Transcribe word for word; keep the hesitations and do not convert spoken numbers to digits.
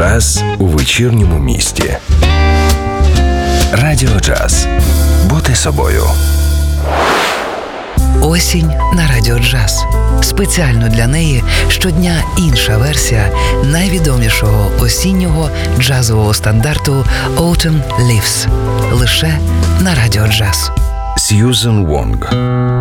Джаз у вечірньому місті. Радіо Джаз. Бути собою. Осінь на Радіо Джаз. Спеціально для неї щодня інша версія найвідомішого осіннього джазового стандарту Autumn Leaves. Лише на Радіо Джаз. Сьюзен Вонг.